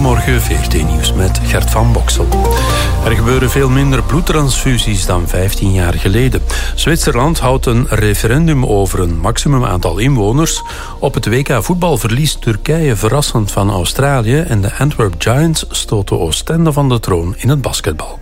Goedemorgen, VRT Nieuws met Gert van Boksel. Er gebeuren veel minder bloedtransfusies dan 15 jaar geleden. Zwitserland houdt een referendum over een maximum aantal inwoners. Op het WK voetbal verliest Turkije verrassend van Australië en de Antwerp Giants stoten Oostende van de troon in het basketbal.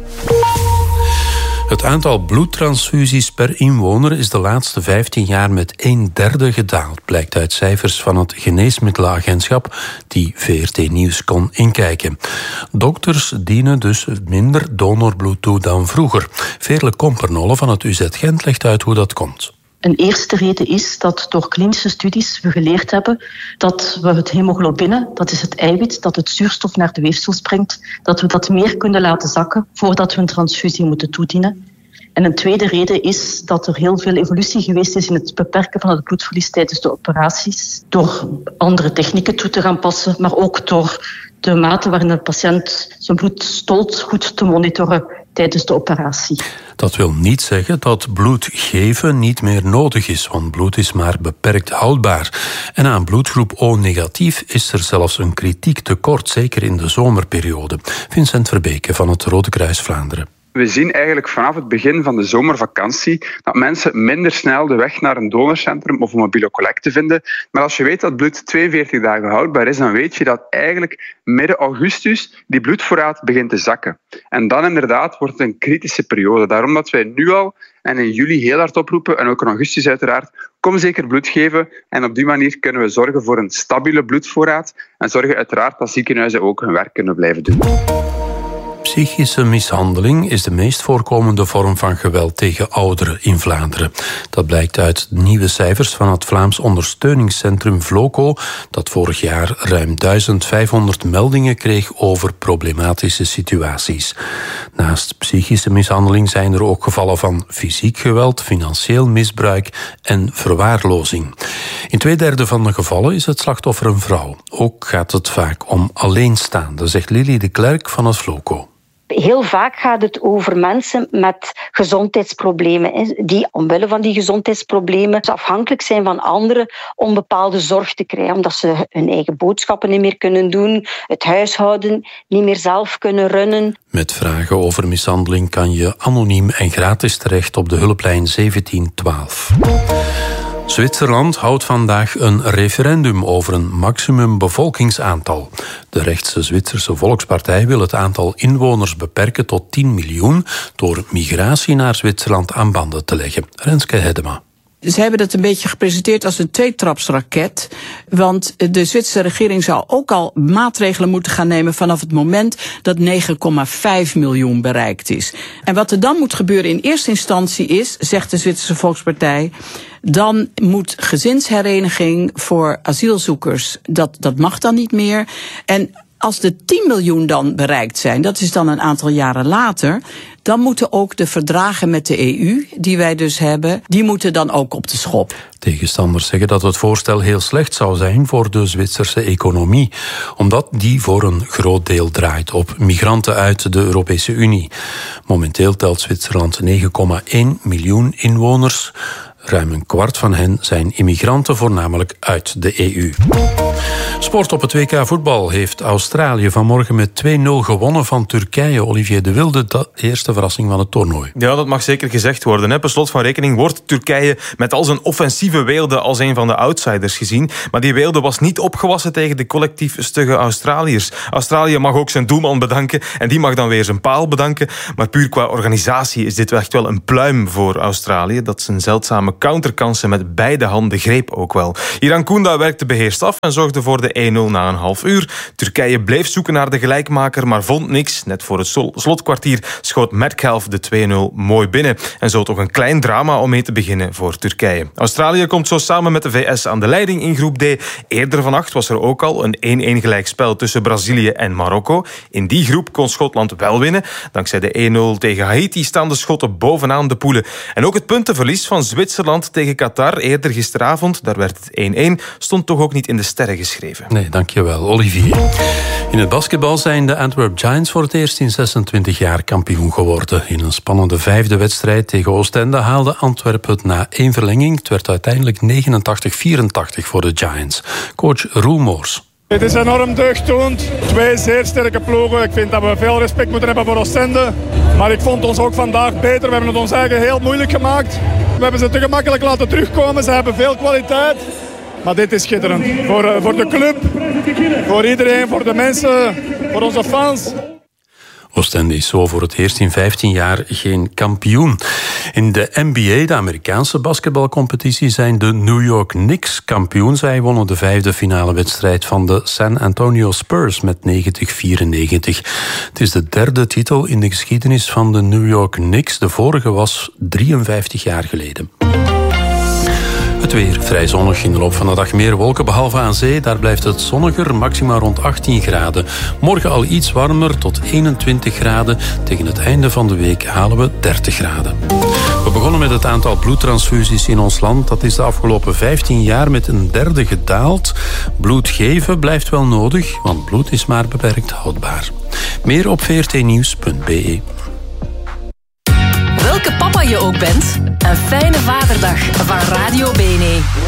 Het aantal bloedtransfusies per inwoner is de laatste 15 jaar met 1/3 gedaald, blijkt uit cijfers van het Geneesmiddelenagentschap die VRT Nieuws kon inkijken. Dokters dienen dus minder donorbloed toe dan vroeger. Veerle Kompernolle van het UZ Gent legt uit hoe dat komt. Een eerste reden is dat door klinische studies we geleerd hebben dat we het hemoglobine, dat is het eiwit dat het zuurstof naar de weefsels brengt, dat we dat meer kunnen laten zakken voordat we een transfusie moeten toedienen. En een tweede reden is dat er heel veel evolutie geweest is in het beperken van het bloedverlies tijdens de operaties, door andere technieken toe te gaan passen, maar ook door de mate waarin een patiënt zijn bloed stolt goed te monitoren tijdens de operatie. Dat wil niet zeggen dat bloed geven niet meer nodig is, want bloed is maar beperkt houdbaar. En aan bloedgroep O negatief is er zelfs een kritiek tekort, zeker in de zomerperiode. Vincent Verbeke van het Rode Kruis Vlaanderen. We zien eigenlijk vanaf het begin van de zomervakantie dat mensen minder snel de weg naar een donorcentrum of een mobiele collecte vinden. Maar als je weet dat bloed 42 dagen houdbaar is, dan weet je dat eigenlijk midden augustus die bloedvoorraad begint te zakken. En dan inderdaad wordt het een kritische periode. Daarom dat wij nu al en in juli heel hard oproepen, en ook in augustus uiteraard, kom zeker bloed geven. En op die manier kunnen we zorgen voor een stabiele bloedvoorraad en zorgen uiteraard dat ziekenhuizen ook hun werk kunnen blijven doen. Psychische mishandeling is de meest voorkomende vorm van geweld tegen ouderen in Vlaanderen. Dat blijkt uit nieuwe cijfers van het Vlaams ondersteuningscentrum Vloco, dat vorig jaar ruim 1500 meldingen kreeg over problematische situaties. Naast psychische mishandeling zijn er ook gevallen van fysiek geweld, financieel misbruik en verwaarlozing. In 2/3 van de gevallen is het slachtoffer een vrouw. Ook gaat het vaak om alleenstaanden, zegt Lili de Klerk van het Vloco. Heel vaak gaat het over mensen met gezondheidsproblemen, die omwille van die gezondheidsproblemen afhankelijk zijn van anderen om bepaalde zorg te krijgen, omdat ze hun eigen boodschappen niet meer kunnen doen, het huishouden niet meer zelf kunnen runnen. Met vragen over mishandeling kan je anoniem en gratis terecht op de hulplijn 1712. Zwitserland houdt vandaag een referendum over een maximum bevolkingsaantal. De rechtse Zwitserse Volkspartij wil het aantal inwoners beperken tot 10 miljoen... door migratie naar Zwitserland aan banden te leggen. Renske Hedema. Ze hebben dat een beetje gepresenteerd als een tweetrapsraket. Want de Zwitserse regering zou ook al maatregelen moeten gaan nemen vanaf het moment dat 9,5 miljoen bereikt is. En wat er dan moet gebeuren in eerste instantie is, zegt de Zwitserse Volkspartij, dan moet gezinshereniging voor asielzoekers, dat mag dan niet meer. En als de 10 miljoen dan bereikt zijn, dat is dan een aantal jaren later, dan moeten ook de verdragen met de EU, die wij dus hebben, die moeten dan ook op de schop. Tegenstanders zeggen dat het voorstel heel slecht zou zijn voor de Zwitserse economie, omdat die voor een groot deel draait op migranten uit de Europese Unie. Momenteel telt Zwitserland 9,1 miljoen inwoners. Ruim een kwart van hen zijn immigranten, voornamelijk uit de EU. Sport op het WK voetbal heeft Australië vanmorgen met 2-0 gewonnen van Turkije. Olivier de Wilde, de eerste verrassing van het toernooi. Ja, dat mag zeker gezegd worden. Per slot van rekening wordt Turkije met al zijn offensieve weelde als een van de outsiders gezien. Maar die weelde was niet opgewassen tegen de collectief stugge Australiërs. Australië mag ook zijn doelman bedanken en die mag dan weer zijn paal bedanken. Maar puur qua organisatie is dit echt wel een pluim voor Australië, dat zijn zeldzame counterkansen met beide handen greep ook wel. Iran Kounda werkte beheerst af en zorgde voor de 1-0 na een half uur. Turkije bleef zoeken naar de gelijkmaker, maar vond niks. Net voor het slotkwartier schoot Metcalf de 2-0 mooi binnen. En zo toch een klein drama om mee te beginnen voor Turkije. Australië komt zo samen met de VS aan de leiding in groep D. Eerder vannacht was er ook al een 1-1 gelijkspel tussen Brazilië en Marokko. In die groep kon Schotland wel winnen. Dankzij de 1-0 tegen Haiti staan de Schotten bovenaan de poelen. En ook het puntenverlies van Zwitserland tegen Qatar eerder gisteravond, daar werd het 1-1, stond toch ook niet in de sterren geschreven. Nee, dankjewel, Olivier. In het basketbal zijn de Antwerp Giants voor het eerst in 26 jaar kampioen geworden. In een spannende 5e wedstrijd tegen Oostende haalde Antwerpen het na 1 verlenging. Het werd uiteindelijk 89-84 voor de Giants. Coach Roel Moors. Het is enorm deugddoend. 2 zeer sterke ploegen. Ik vind dat we veel respect moeten hebben voor Oostende. Maar ik vond ons ook vandaag beter. We hebben het ons eigen heel moeilijk gemaakt. We hebben ze te gemakkelijk laten terugkomen. Ze hebben veel kwaliteit. Maar dit is schitterend. Voor de club, voor iedereen, voor de mensen, voor onze fans. Oostende is zo voor het eerst in 15 jaar geen kampioen. In de NBA, de Amerikaanse basketbalcompetitie, zijn de New York Knicks kampioen. Zij wonnen de 5e finale wedstrijd van de San Antonio Spurs met 90-94. Het is de 3e titel in de geschiedenis van de New York Knicks. De vorige was 53 jaar geleden. Het weer vrij zonnig, in de loop van de dag meer wolken, behalve aan zee. Daar blijft het zonniger, maxima rond 18 graden. Morgen al iets warmer, tot 21 graden. Tegen het einde van de week halen we 30 graden. We begonnen met het aantal bloedtransfusies in ons land. Dat is de afgelopen 15 jaar met een derde gedaald. Bloed geven blijft wel nodig, want bloed is maar beperkt houdbaar. Meer op vrtnieuws.be. Welke papa je ook bent, een fijne vaderdag van Radio Bene.